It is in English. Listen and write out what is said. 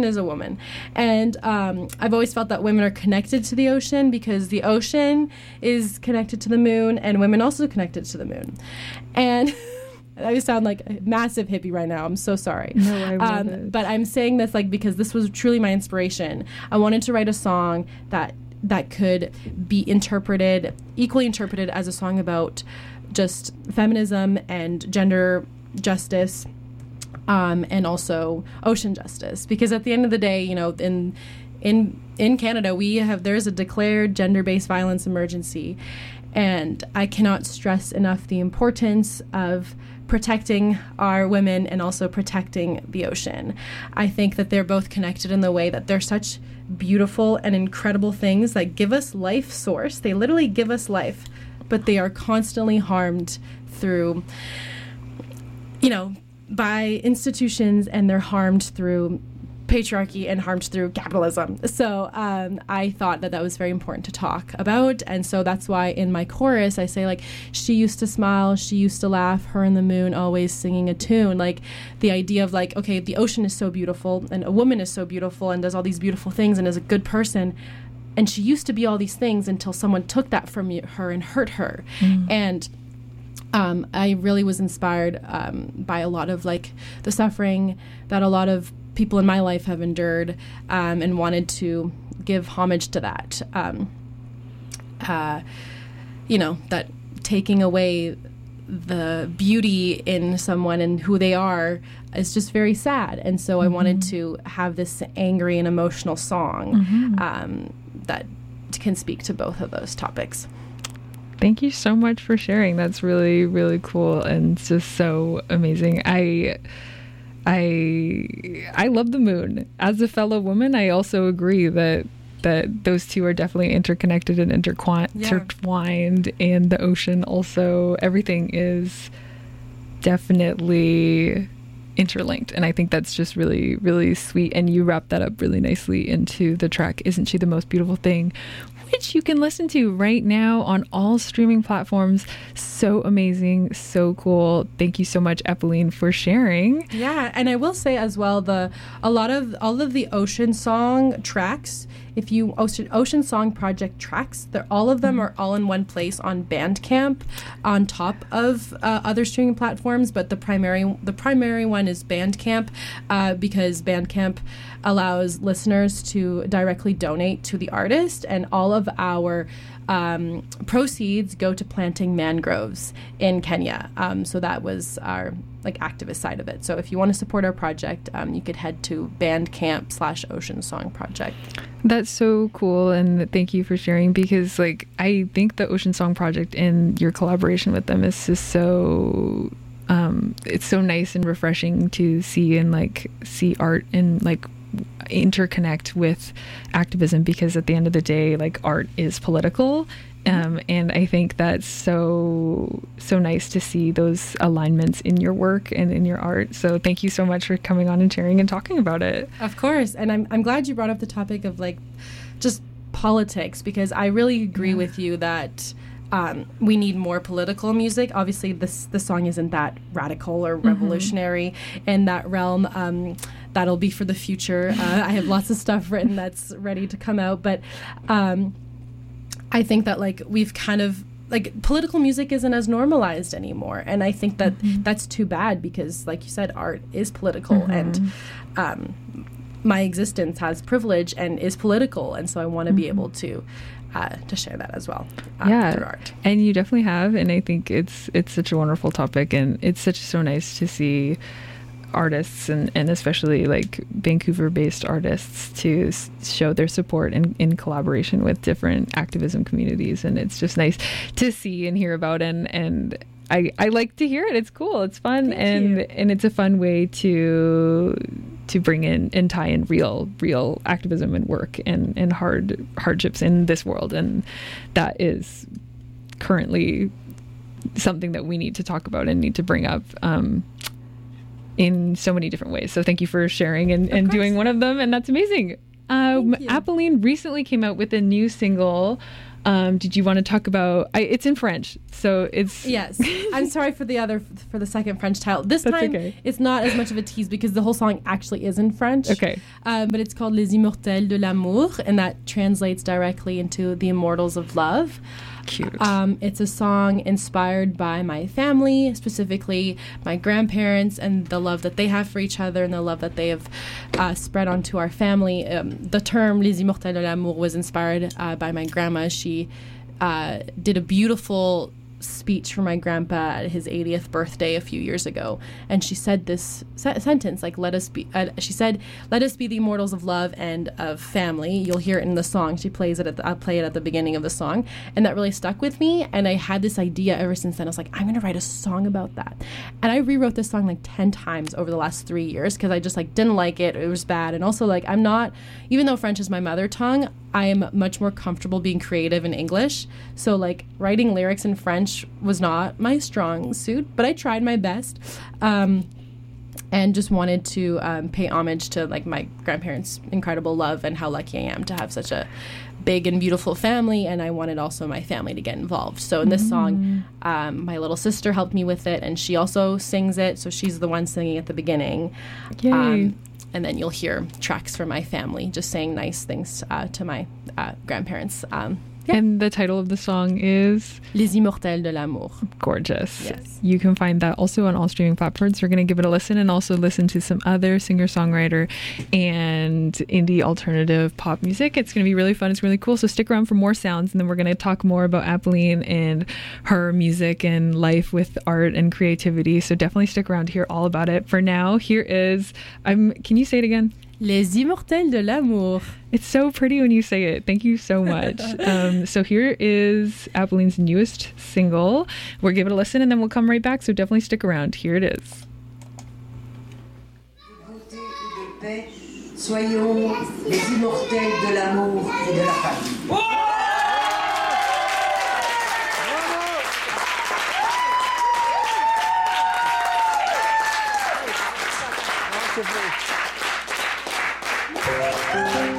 ocean is a woman. And I've always felt that women are connected to the ocean because the ocean is connected to the moon and women also connected to the moon. And I sound like a massive hippie right now. I'm so sorry. No, I love it. But I'm saying this like because this was truly my inspiration. I wanted to write a song that could be equally interpreted as a song about just feminism and gender justice, and also ocean justice. Because at the end of the day, you know, in Canada, there's a declared gender-based violence emergency, and I cannot stress enough the importance of protecting our women and also protecting the ocean. I think that they're both connected in the way that they're such beautiful and incredible things that give us life source. They literally give us life, but they are constantly harmed through, you know, by institutions, and they're harmed through patriarchy and harmed through capitalism. So I thought that was very important to talk about, and so that's why in my chorus I say, like, she used to smile, she used to laugh, her and the moon always singing a tune. Like, the idea of, like, okay, the ocean is so beautiful and a woman is so beautiful and does all these beautiful things and is a good person, and she used to be all these things until someone took that from her and hurt her. And I really was inspired by a lot of, like, the suffering that a lot of people in my life have endured, and wanted to give homage to that. You know, that taking away the beauty in someone and who they are is just very sad. And so I wanted to have this angry and emotional song that can speak to both of those topics. Thank you so much for sharing. That's really, really cool and just so amazing. I love the moon. As a fellow woman, I also agree that those two are definitely interconnected and intertwined, and the ocean also, everything is definitely interlinked, and I think that's just really, really sweet. And you wrap that up really nicely into the track Isn't She the Most Beautiful Thing, which you can listen to right now on all streaming platforms. So amazing, so cool. Thank you so much, Epeline, for sharing. Yeah, and I will say as well, all of the Ocean Song tracks, if you Ocean Song Project tracks, all of them are all in one place on Bandcamp, on top of other streaming platforms. But the primary one is Bandcamp, because Bandcamp allows listeners to directly donate to the artist, and all of our proceeds go to planting mangroves in Kenya. So that was our activist side of it. So if you want to support our project, you could head to Bandcamp/Ocean Song Project. That's so cool, and thank you for sharing, because I think the Ocean Song Project and your collaboration with them is just so it's so nice and refreshing to see, and see art and interconnect with activism, because at the end of the day, art is political. And I think that's so nice to see those alignments in your work and in your art. So thank you so much for coming on and sharing and talking about it. Of course. And I'm glad you brought up the topic of just politics, because I really agree with you that we need more political music. Obviously, the song isn't that radical or revolutionary in that realm. That'll be for the future. I have lots of stuff written that's ready to come out. But I think that we've kind of political music isn't as normalized anymore, and I think that that's too bad, because like you said, art is political, and my existence has privilege and is political, and so I want to be able to share that as well through art. And you definitely have, and I think it's such a wonderful topic, and it's so nice to see artists and especially Vancouver-based artists to show their support in collaboration with different activism communities, and it's just nice to see and hear about, and I like to hear it. It's cool, it's fun, and it's a fun way to bring in and tie in real activism and work and hardships in this world, and that is currently something that we need to talk about and need to bring up in so many different ways. So thank you for sharing and doing one of them, and that's amazing. Apeline recently came out with a new single Did you want to talk about? It's in French, so it's yes. I'm sorry for the second French title. This That's time okay. it's not as much of a tease because the whole song actually is in French. Okay. But it's called Les Immortels de l'amour, and that translates directly into the Immortals of Love. Cute. It's a song inspired by my family, specifically my grandparents, and the love that they have for each other and the love that they have spread onto our family. The term Les Immortels de l'amour was inspired by my grandma. She did a beautiful speech for my grandpa at his 80th birthday a few years ago, and she said this sentence, like, let us be she said, let us be the immortals of love and of family. You'll hear it in the song. She plays it I'll play it at the beginning of the song, and that really stuck with me, and I had this idea ever since then. I was like, I'm gonna write a song about that, and I rewrote this song like 10 times over the last 3 years because I just like didn't like it. It was bad, and also like I'm not, even though French is my mother tongue, I am much more comfortable being creative in English. So like writing lyrics in French was not my strong suit, but I tried my best. And just wanted to pay homage to like my grandparents' incredible love and how lucky I am to have such a big and beautiful family, and I wanted also my family to get involved. So in this song, my little sister helped me with it, and she also sings it, so she's the one singing at the beginning. Yay. And then you'll hear tracks from my family just saying nice things to my grandparents. Yeah. And the title of the song is Les Immortels de l'amour. Gorgeous. Yes. You can find that also on all streaming platforms. We're going to give it a listen and also listen to some other singer-songwriter and indie alternative pop music. It's going to be really fun. It's really cool. So stick around for more sounds, and then we're going to talk more about Apolline and her music and life with art and creativity. So definitely stick around to hear all about it. For now, here is, can you say it again? Les Immortels de l'amour. It's so pretty when you say it. Thank you so much. So here is Apolline's newest single. We'll give it a listen and then we'll come right back. So definitely stick around. Here it is. Beauté et de paix, soyons les immortels de l'amour et de la famille. Thank you.